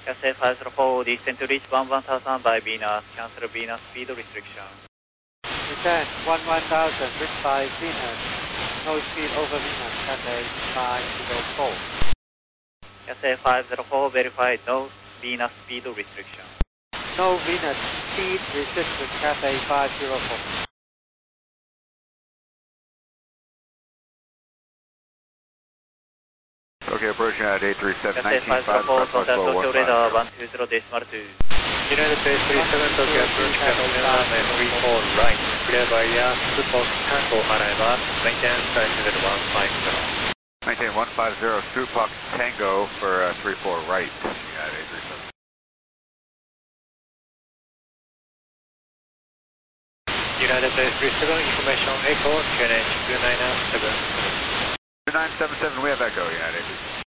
SA 504, descend to reach 11,000 by Venus, cancel Venus speed restriction. Descend 11,000, reach by Venus, no speed over Venus, SA 504. SA 504, verified no Venus speed restriction. No Venus speed restriction, Cathay 504. Okay, approach United 837, SA 504, contact Tokyo radar 120.2. United 837, Tokyo approach Cathay runway 34 right, clear by air, 2 post Tango arrival, maintain altitude 150. Maintain 150, Supak Tango for 34 right, United 837. United 837, information echo, QNH 2977. 2977, we have Echo, United 837.